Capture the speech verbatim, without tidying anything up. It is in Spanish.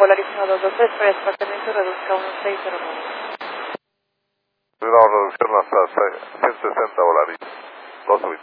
Polaris uno dos dos tres, para departamento reduzca uno seis cero nueve. Una reducción hasta ciento sesenta Polaris, dos